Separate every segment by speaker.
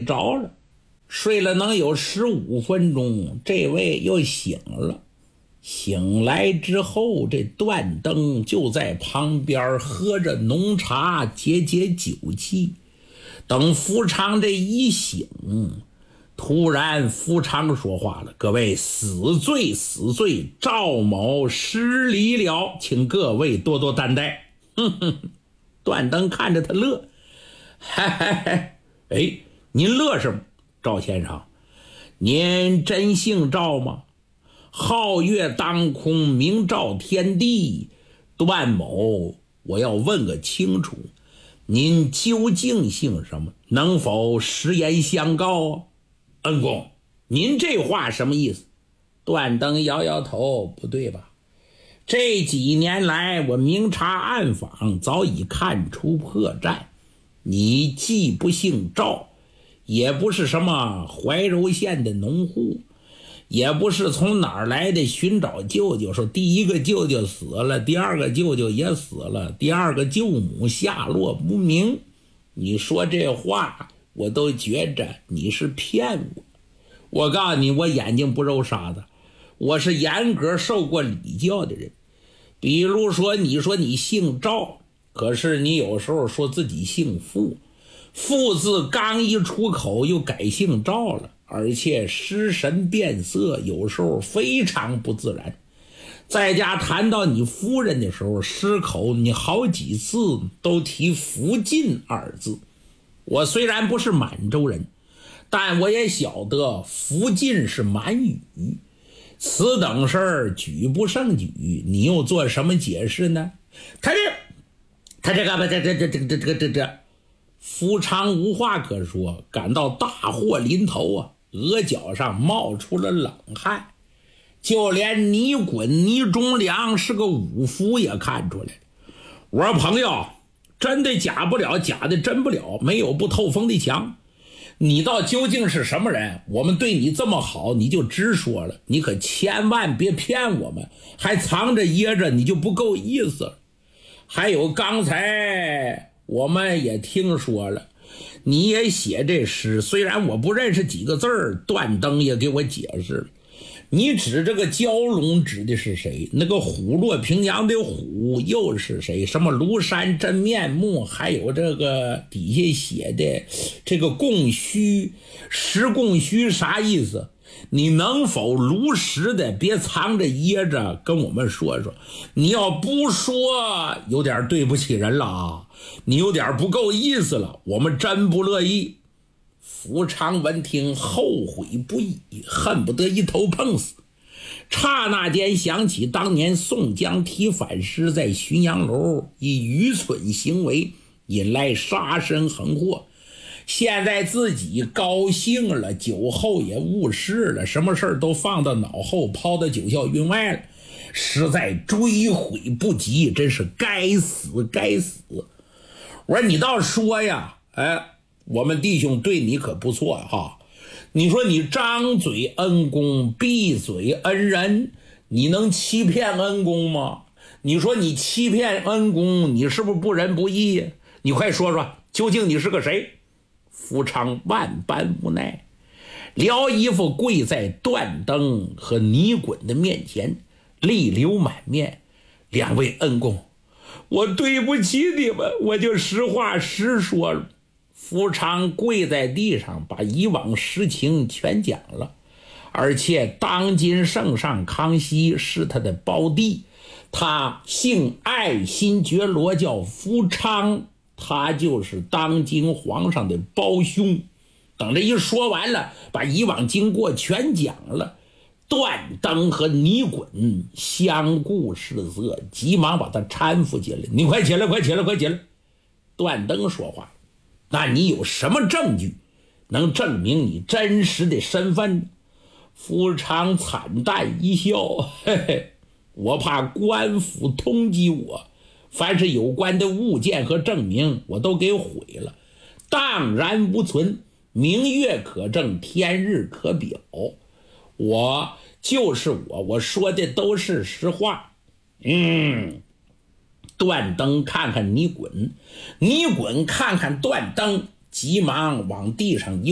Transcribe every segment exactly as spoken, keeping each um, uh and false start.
Speaker 1: 着了，睡了能有十五分钟，这位又醒了。醒来之后，这段灯就在旁边喝着浓茶解解酒气。等福昌这一醒，突然福昌说话了：各位死罪死罪，赵某失礼了，请各位多多担待。哼哼，段灯看着他乐，嘿嘿嘿，哎，您乐什么？赵先生，您真姓赵吗？皓月当空，明照天地，段某，我要问个清楚，您究竟姓什么？能否实言相告啊？恩公，您这话什么意思？段灯摇摇头，不对吧？这几年来我明察暗访，早已看出破绽。你既不姓赵，也不是什么怀柔县的农户，也不是从哪儿来的寻找舅舅，说第一个舅舅死了，第二个舅舅也死了，第二个舅母下落不明。你说这话我都觉着你是骗我。我告诉你，我眼睛不揉沙子，我是严格受过礼教的人。比如说你说你姓赵，可是你有时候说自己姓傅，傅字刚一出口又改姓赵了，而且失神变色，有时候非常不自然。在家谈到你夫人的时候，失口你好几次都提福晋二字。我虽然不是满洲人，但我也晓得福晋是满语，此等事儿举不胜举，你又做什么解释呢？他这他这个这这这这这这这这福昌无话可说，感到大祸临头啊，额角上冒出了冷汗。就连倪衮倪忠良是个武夫也看出来了。我说朋友，真的假不了，假的真不了，没有不透风的墙。你倒究竟是什么人？我们对你这么好，你就直说了，你可千万别骗我们，还藏着掖着，你就不够意思了。还有刚才我们也听说了，你也写这诗，虽然我不认识几个字儿，段灯也给我解释了。你指这个蛟龙指的是谁？那个虎落平阳的虎又是谁？什么庐山真面目？还有这个底下写的这个供虚，实供虚啥意思？你能否如实的，别藏着掖着跟我们说说？你要不说，有点对不起人了啊，你有点不够意思了，我们真不乐意。福昌闻听后悔不已，恨不得一头碰死。刹那间想起当年宋江提反诗在浔阳楼以愚蠢行为引来杀身横祸，现在自己高兴了，酒后也误事了，什么事都放到脑后，抛到九霄云外了，实在追悔不及，真是该死该死。我说你倒说呀，哎，我们弟兄对你可不错哈，你说你张嘴恩公，闭嘴恩人，你能欺骗恩公吗？你说你欺骗恩公，你是不是不仁不义？你快说说，究竟你是个谁？福昌万般无奈，撩衣服跪在段灯和倪衮的面前，泪流满面。两位恩公，我对不起你们，我就实话实说了。福昌跪在地上，把以往实情全讲了，而且当今圣上康熙是他的胞弟，他姓爱新觉罗，叫福昌，他就是当今皇上的胞兄。等这一说完了，把以往经过全讲了。段灯和倪衮相顾失色，急忙把他搀扶起来。你快起来，快起来，快起来！段灯说话，那你有什么证据能证明你真实的身份？福昌惨淡一笑，嘿嘿，我怕官府通缉我，凡是有关的物件和证明我都给毁了，荡然无存，明月可证，天日可表。我就是我，我说的都是实话。嗯，段灯看看倪衮，倪衮看看段灯，急忙往地上一跪，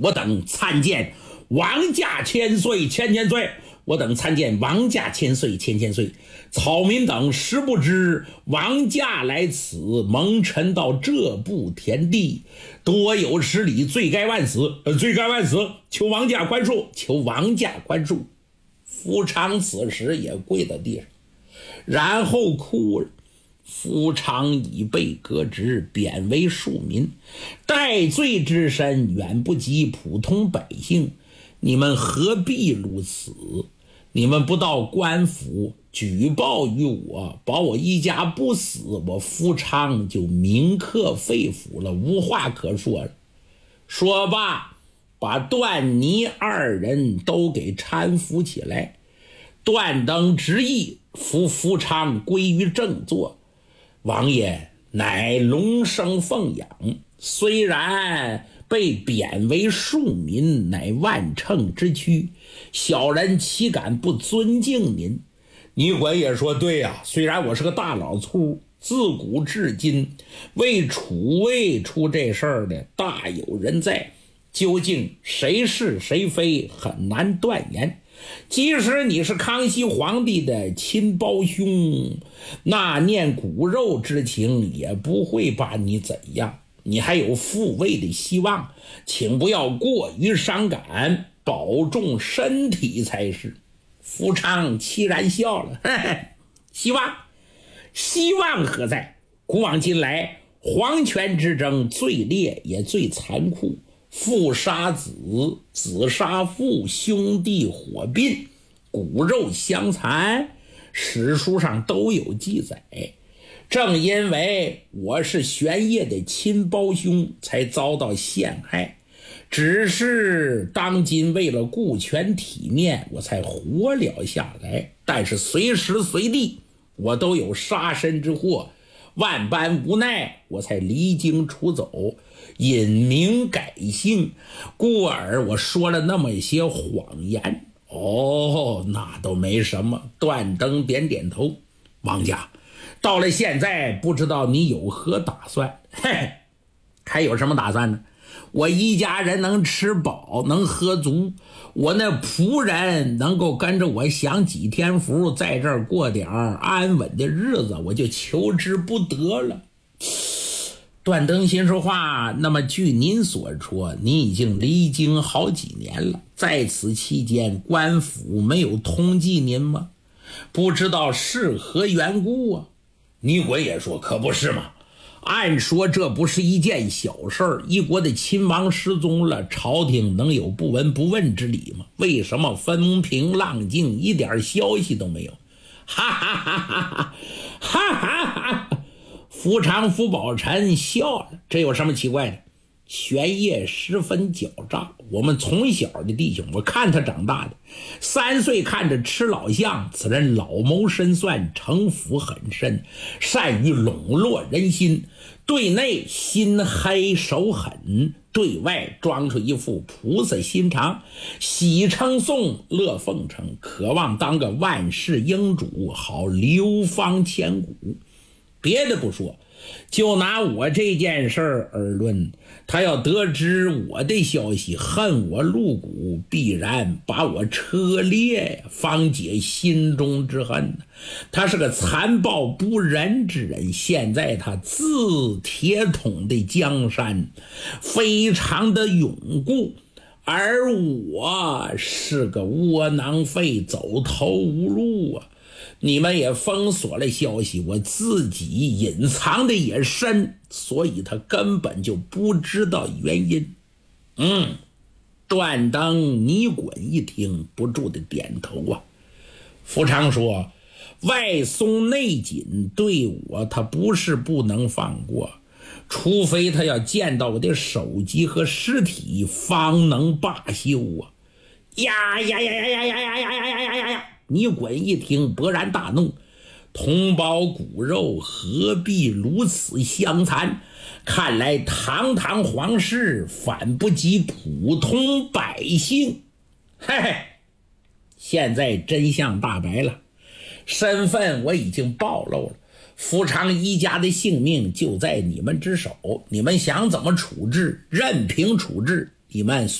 Speaker 1: 我等参见王家千岁千千岁，我等参见王家千岁千千岁。草民等实不知王家来此，蒙尘到这步田地，多有失礼，罪该万死，罪该万死，求王家宽恕，求王家宽恕。夫常此时也跪在地上，然后哭了。夫常已被革职，贬为庶民，戴罪之身远不及普通百姓，你们何必如此？你们不到官府举报于我，保我一家不死，我夫常就铭刻肺腑了，无话可说了。说罢，把段尼二人都给搀扶起来。段等执意扶夫常归于正座。王爷乃龙生奉养，虽然被贬为庶民，乃万乘之躯，小人岂敢不尊敬您？倪衮也说，对呀、啊，虽然我是个大老粗，自古至今为楚魏出这事儿的大有人在，究竟谁是谁非很难断言。即使你是康熙皇帝的亲胞兄，那念骨肉之情也不会把你怎样，你还有复位的希望，请不要过于伤感，保重身体才是。夫常凄然笑了，呵呵，希望希望何在？古往今来，皇权之争最烈也最残酷，父杀子，子杀父，兄弟火并，骨肉相残，史书上都有记载。正因为我是玄烨的亲胞兄，才遭到陷害，只是当今为了顾全体面，我才活了下来。但是随时随地我都有杀身之祸，万般无奈，我才离京出走，隐名改姓，故而我说了那么一些谎言。哦，那都没什么。段登点点头，王家，到了现在，不知道你有何打算？嘿，还有什么打算呢？我一家人能吃饱，能喝足，我那仆人能够跟着我享几天福，在这儿过点安稳的日子，我就求之不得了。段登心说话，那么据您所说，你已经离京好几年了，在此期间官府没有通缉您吗？不知道是何缘故啊？倪衮也说，可不是嘛，按说这不是一件小事儿，一国的亲王失踪了，朝廷能有不闻不问之理吗？为什么风平浪静，一点消息都没有？哈哈哈哈哈哈哈哈！夫常福宝臣笑了，这有什么奇怪的？玄烨十分狡诈，我们从小的弟兄，我看他长大的，三岁看着吃老相，此人老谋深算，城府很深，善于笼络人心，对内心黑手狠，对外装出一副菩萨心肠，喜称颂，乐奉承，渴望当个万世英主，好流芳千古。别的不说，就拿我这件事儿而论，他要得知我的消息，恨我入骨，必然把我车裂，方解心中之恨。他是个残暴不仁之人，现在他自铁桶的江山非常的永固，而我是个窝囊废，走投无路啊。你们也封锁了消息，我自己隐藏的也深，所以他根本就不知道原因。嗯，段登、倪衮一听，不住的点头啊。夫常说，外松内紧，对我他不是不能放过，除非他要见到我的首级和尸体，方能罢休啊！呀呀呀呀呀呀呀呀呀呀呀呀！倪衮一听，勃然大怒，同胞骨肉何必如此相残？看来堂堂皇室反不及普通百姓。嘿嘿，现在真相大白了，身份我已经暴露了，夫常一家的性命就在你们之手，你们想怎么处置，任凭处置，你们